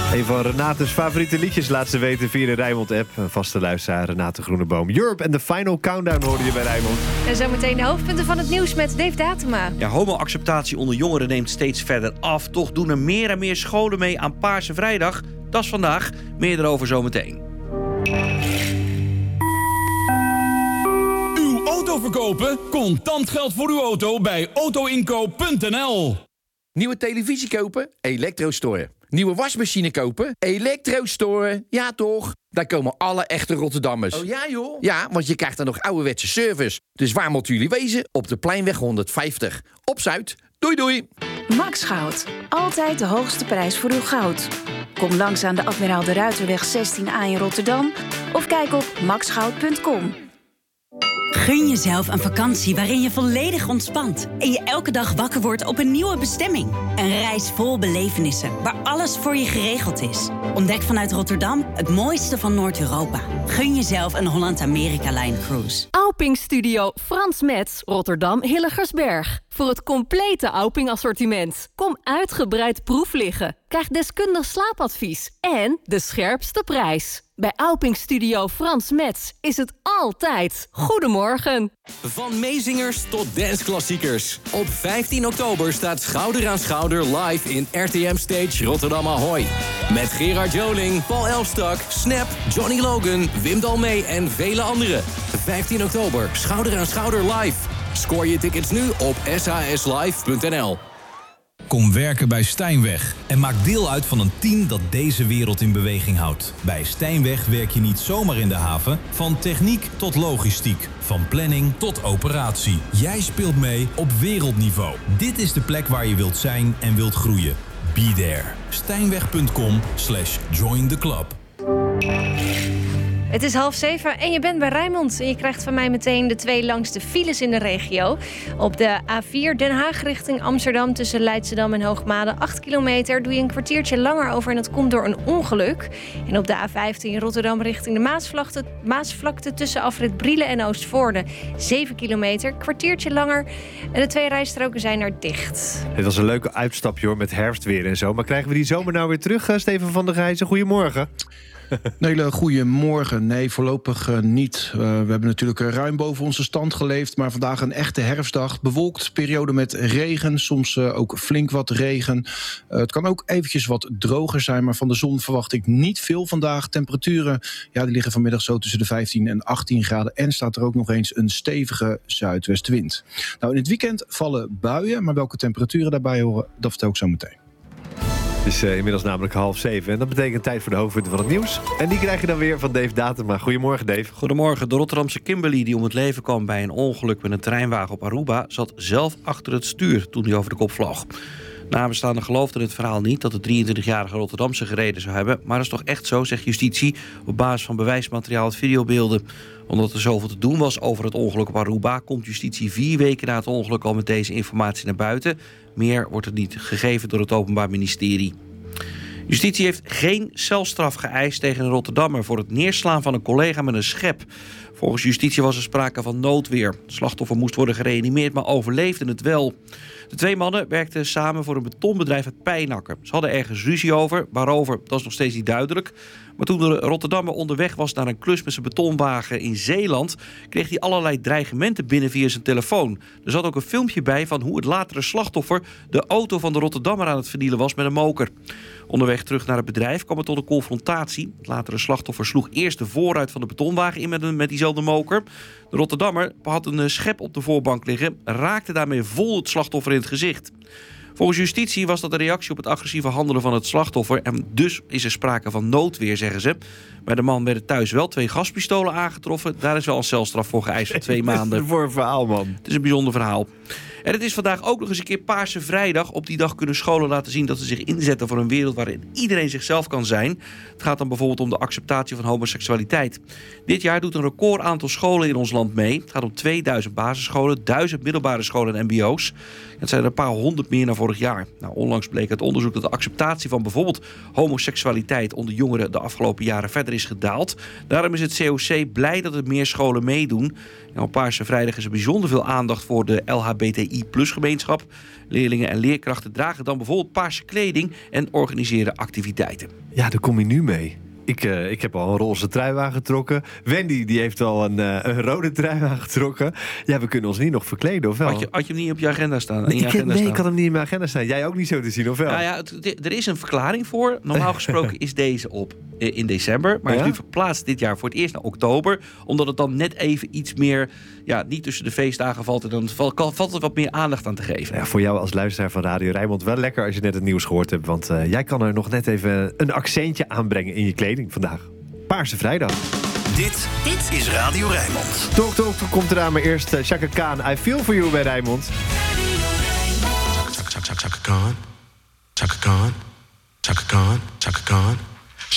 Een van Renate's favoriete liedjes laat ze weten via de Rijnmond-app. Een vaste luisteraar, Renate Groeneboom. Europe en de Final Countdown hoorde je bij Rijnmond. En zometeen de hoofdpunten van het nieuws met Dave Datema. Ja, homo-acceptatie onder jongeren neemt steeds verder af. Toch doen er meer en meer scholen mee aan Paarse Vrijdag. Dat is vandaag. Meer erover zometeen. Uw auto verkopen? Contant geld voor uw auto bij autoinkoop.nl. Nieuwe televisie kopen? Elektrostore. Nieuwe wasmachine kopen? Elektrostore. Ja, toch? Daar komen alle echte Rotterdammers. Oh ja, joh? Ja, want je krijgt dan nog ouderwetse service. Dus waar moeten jullie wezen? Op de Pleinweg 150. Op Zuid. Doei doei. Max Goud. Altijd de hoogste prijs voor uw goud. Kom langs aan de Admiraal de Ruiterweg 16A in Rotterdam. Of kijk op maxgoud.com. Gun jezelf een vakantie waarin je volledig ontspant en je elke dag wakker wordt op een nieuwe bestemming. Een reis vol belevenissen, waar alles voor je geregeld is. Ontdek vanuit Rotterdam het mooiste van Noord-Europa. Gun jezelf een Holland-Amerika-Line cruise. Auping Studio Frans Metz, Rotterdam Hilligersberg. Voor het complete Auping assortiment. Kom uitgebreid proef liggen. Krijg deskundig slaapadvies en de scherpste prijs. Bij Auping Studio Frans Metz is het altijd goedemorgen. Van meezingers tot danceklassiekers. Op 15 oktober staat Schouder aan Schouder live in RTM Stage Rotterdam Ahoy. Met Gerard Joling, Paul Elstak, Snap, Johnny Logan, Wim Dalmee en vele anderen. 15 oktober, Schouder aan Schouder live. Scoor je tickets nu op shslive.nl. Kom werken bij Stijnweg en maak deel uit van een team dat deze wereld in beweging houdt. Bij Stijnweg werk je niet zomaar in de haven, van techniek tot logistiek, van planning tot operatie. Jij speelt mee op wereldniveau. Dit is de plek waar je wilt zijn en wilt groeien. Be there. Stijnweg.com/join the club. Het is 6:30 en je bent bij Rijnmond. En je krijgt van mij meteen de 2 langste files in de regio. Op de A4 Den Haag richting Amsterdam tussen Leidschendam en Hoogmade 8 kilometer. Doe je een kwartiertje langer over en dat komt door een ongeluk. En op de A15 Rotterdam richting de Maasvlakte tussen afrit Brielen en Oostvoorde 7 kilometer. Kwartiertje langer en de 2 rijstroken zijn er dicht. Dit was een leuke uitstapje hoor, met herfstweer en zo. Maar krijgen we die zomer nou weer terug, Steven van der Gijzen? Goedemorgen. Een hele goede morgen. Nee, voorlopig niet. We hebben natuurlijk ruim boven onze stand geleefd, maar vandaag een echte herfstdag. Bewolkt, periode met regen, soms ook flink wat regen. Het kan ook eventjes wat droger zijn, maar van de zon verwacht ik niet veel vandaag. Temperaturen, die liggen vanmiddag zo tussen de 15 en 18 graden. En staat er ook nog eens een stevige zuidwestenwind. Nou, in het weekend vallen buien, maar welke temperaturen daarbij horen, dat vertel ik zo meteen. Het is inmiddels namelijk 6:30 en dat betekent tijd voor de hoofdpunten van het nieuws. En die krijg je dan weer van Dave Datema. Goedemorgen, Dave. Goedemorgen. De Rotterdamse Kimberly, die om het leven kwam bij een ongeluk met een terreinwagen op Aruba, zat zelf achter het stuur toen hij over de kop vloog. Nabestaanden geloofden het verhaal niet dat de 23-jarige Rotterdamse gereden zou hebben. Maar dat is toch echt zo, zegt justitie, op basis van bewijsmateriaal uit videobeelden. Omdat er zoveel te doen was over het ongeluk op Aruba, komt justitie 4 weken na het ongeluk al met deze informatie naar buiten. Meer wordt er niet gegeven door het Openbaar Ministerie. Justitie heeft geen celstraf geëist tegen een Rotterdammer voor het neerslaan van een collega met een schep. Volgens justitie was er sprake van noodweer. Het slachtoffer moest worden gereanimeerd, maar overleefde het wel. De 2 mannen werkten samen voor een betonbedrijf uit Pijnakker. Ze hadden ergens ruzie over, waarover, dat is nog steeds niet duidelijk. Maar toen de Rotterdammer onderweg was naar een klus met zijn betonwagen in Zeeland, kreeg hij allerlei dreigementen binnen via zijn telefoon. Er zat ook een filmpje bij van hoe het latere slachtoffer de auto van de Rotterdammer aan het vernielen was met een moker. Onderweg terug naar het bedrijf kwam het tot een confrontatie. Het latere slachtoffer sloeg eerst de voorruit van de betonwagen in met diezelfde moker. De Rotterdammer had een schep op de voorbank liggen, raakte daarmee vol het slachtoffer in het gezicht. Volgens justitie was dat een reactie op het agressieve handelen van het slachtoffer en dus is er sprake van noodweer, zeggen ze. Bij de man werden thuis wel 2 gaspistolen aangetroffen. Daar is wel een celstraf voor geëist van 2 maanden. Wat is voor een verhaal, man? Het is een bijzonder verhaal. En het is vandaag ook nog eens een keer Paarse Vrijdag. Op die dag kunnen scholen laten zien dat ze zich inzetten voor een wereld waarin iedereen zichzelf kan zijn. Het gaat dan bijvoorbeeld om de acceptatie van homoseksualiteit. Dit jaar doet een record aantal scholen in ons land mee. Het gaat om 2000 basisscholen, 1000 middelbare scholen en mbo's. Het zijn er een paar honderd meer dan vorig jaar. Nou, onlangs bleek uit onderzoek dat de acceptatie van bijvoorbeeld homoseksualiteit onder jongeren de afgelopen jaren verder is gedaald. Daarom is het COC blij dat er meer scholen meedoen. En op Paarse Vrijdag is er bijzonder veel aandacht voor de LHBTI LHBTI+-gemeenschap. Leerlingen en leerkrachten dragen dan bijvoorbeeld paarse kleding en organiseren activiteiten. Ja, daar kom je nu mee. Ik heb al een roze trui aangetrokken. Wendy die heeft al een rode trui aangetrokken. Ja, we kunnen ons niet nog verkleden, of wel? Had je hem niet op je agenda staan? Ik had hem niet in mijn agenda staan. Jij ook niet zo te zien, of wel? Nou ja, er is een verklaring voor. Normaal gesproken is deze in december. Maar hij is nu verplaatst dit jaar voor het eerst naar oktober. Omdat het dan net even iets meer... niet tussen de feestdagen valt. En dan valt er wat meer aandacht aan te geven. Ja, voor jou als luisteraar van Radio Rijnmond wel lekker als je net het nieuws gehoord hebt. Want jij kan er nog net even een accentje aanbrengen in je kleding vandaag. Paarse Vrijdag. Dit is Radio Rijnmond. Tok komt eraan, maar eerst Chaka Khan. I Feel For You bij Rijnmond. Chaka Khan. Chaka Khan. Chaka Khan. Chaka Khan.